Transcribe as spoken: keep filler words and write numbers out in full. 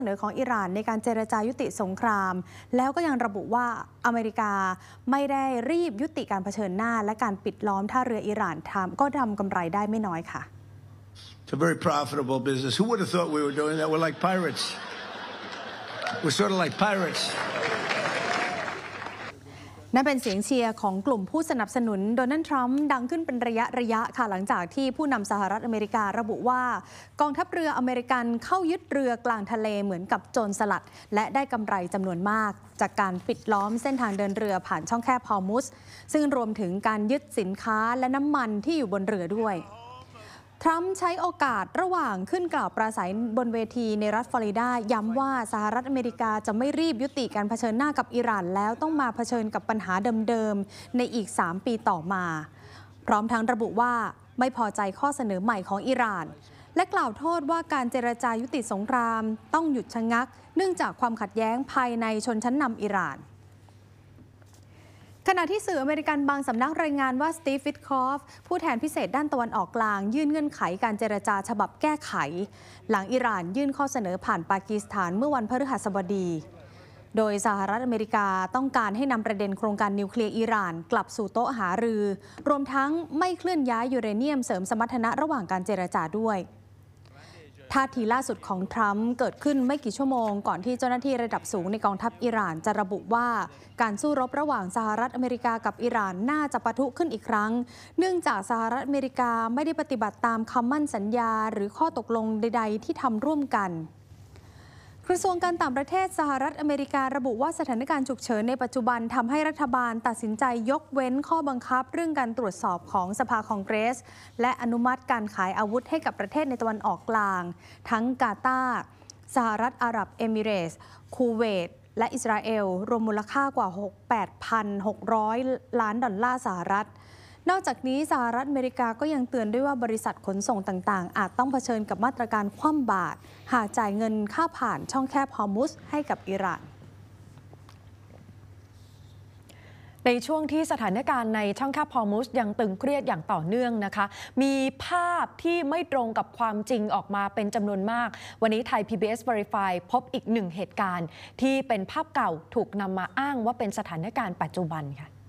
เสนอของอิหร่านในการเจรจายุติสงครามแล้วก็ยังระบุว่าอเมริกาไม่ได้รีบยุติการเผชิญหน้าและการปิดล้อมท่าเรืออิหร่านทำก็ทำกำไรได้ไม่น้อยค่ะ It's a very profitable business. Who would have thought we were doing that? We're like pirates. We're sort of like pirates. นั่นเป็นเสียงเชียร์ของกลุ่มผู้สนับสนุนโดนัลด์ทรัมป์ดังขึ้นเป็นระยะระยะค่ะหลังจากที่ผู้นำสหรัฐอเมริการะบุว่ากองทัพเรืออเมริกันเข้ายึดเรือกลางทะเลเหมือนกับโจรสลัดและได้กำไรจำนวนมากจากการปิดล้อมเส้นทางเดินเรือผ่านช่องแคบฮอร์มุซซึ่งรวมถึงการยึดสินค้าและน้ำมันที่อยู่บนเรือด้วยทรัมป์ใช้โอกาสระหว่างขึ้นกล่าวปราศัยบนเวทีในรัฐฟลอริดาย้ำว่าสหรัฐอเมริกาจะไม่รีบยุติการเผชิญหน้ากับอิหร่านแล้วต้องมาเผชิญกับปัญหาเดิมๆในอีกสามปีต่อมาพร้อมทั้งระบุว่าไม่พอใจข้อเสนอใหม่ของอิหร่านและกล่าวโทษว่าการเจรจายุติสงครามต้องหยุดชะงักเนื่องจากความขัดแย้งภายในชนชั้นนำอิหร่านขณะที่สื่ออเมริกันบางสำนักรายงานว่าสตีฟ วิทคอฟผู้แทนพิเศษด้านตะวันออกกลางยื่นเงื่อนไขการเจรจาฉบับแก้ไขหลังอิหร่านยื่นข้อเสนอผ่านปากีสถานเมื่อวันพฤหัสบดีโดยสหรัฐอเมริกาต้องการให้นำประเด็นโครงการนิวเคลียร์อิหร่านกลับสู่โต๊ะหารือรวมทั้งไม่เคลื่อนย้ายยูเรเนียมเสริมสมรรถนะระหว่างการเจรจาด้วยท่าทีล่าสุดของทรัมป์เกิดขึ้นไม่กี่ชั่วโมงก่อนที่เจ้าหน้าที่ระดับสูงในกองทัพอิหร่านจะระบุว่าการสู้รบระหว่างสหรัฐอเมริกากับอิหร่านน่าจะปะทุขึ้นอีกครั้งเนื่องจากสหรัฐอเมริกาไม่ได้ปฏิบัติตามคำมั่นสัญญาหรือข้อตกลงใดๆที่ทำร่วมกันกระทรวงการต่างประเทศสหรัฐอเมริการะบุว่าสถานการณ์ฉุกเฉินในปัจจุบันทำให้รัฐบาลตัดสินใจยกเว้นข้อบังคับเรื่องการตรวจสอบของสภาคองเกรสและอนุมัติการขายอาวุธให้กับประเทศในตะวันออกกลางทั้งกาตาร์สหรัฐอาหรับเอมิเรตส์คูเวตและอิสราเอลรวมมูลค่ากว่า แปดพันหกร้อย ล้านดอลลาร์สหรัฐนอกจากนี้สหรัฐอเมริกาก็ยังเตือนด้วยว่าบริษัทขนส่งต่างๆอาจต้องเผชิญกับมาตรการคว่ำบาตรหากจ่ายเงินค่าผ่านช่องแคบฮอร์มุซให้กับอิหร่านในช่วงที่สถานการณ์ในช่องแคบฮอร์มุซยังตึงเครียดอย่างต่อเนื่องนะคะมีภาพที่ไม่ตรงกับความจริงออกมาเป็นจำนวนมากวันนี้ไทย พี บี เอส Verify พบอีกหนึ่งเหตุการณ์ที่เป็นภาพเก่าถูกนำมาอ้างว่าเป็นสถานการณ์ปัจจุบันค่ะ